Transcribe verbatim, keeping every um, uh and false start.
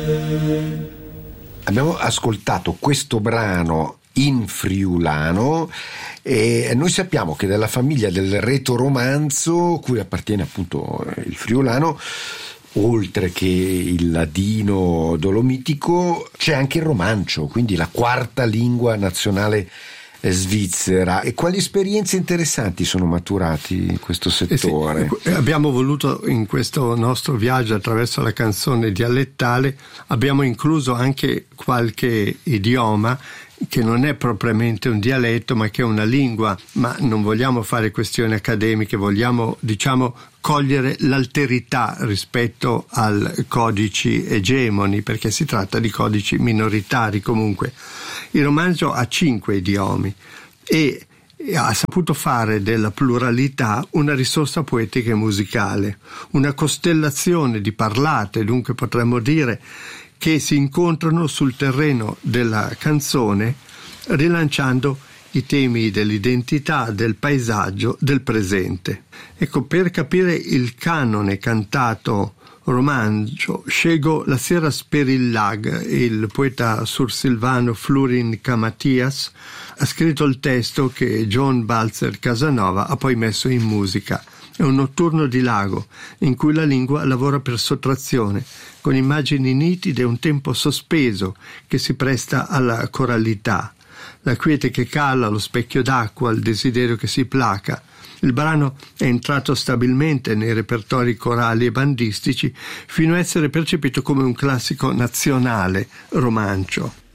Abbiamo ascoltato questo brano in friulano e noi sappiamo che della famiglia del retoromanzo, cui appartiene appunto il friulano, oltre che il ladino dolomitico, c'è anche il romancio, quindi la quarta lingua nazionale svizzera. E quali esperienze interessanti sono maturati in questo settore? Eh sì, abbiamo voluto, in questo nostro viaggio attraverso la canzone dialettale, abbiamo incluso anche qualche idioma che non è propriamente un dialetto ma che è una lingua, ma non vogliamo fare questioni accademiche, vogliamo diciamo cogliere l'alterità rispetto ai codici egemoni, perché si tratta di codici minoritari. Comunque il romanzo ha cinque idiomi e ha saputo fare della pluralità una risorsa poetica e musicale, una costellazione di parlate, dunque potremmo dire che si incontrano sul terreno della canzone, rilanciando i temi dell'identità, del paesaggio, del presente. Ecco, per capire il canone cantato romanzo scelgo la Sera Sperillag. Il poeta sursilvano Florin Camatias ha scritto il testo che John Balzer Casanova ha poi messo in musica. È un notturno di lago in cui la lingua lavora per sottrazione, con immagini nitide e un tempo sospeso che si presta alla coralità. La quiete che cala, lo specchio d'acqua, il desiderio che si placa. Il brano è entrato stabilmente nei repertori corali e bandistici fino a essere percepito come un classico nazionale romancio.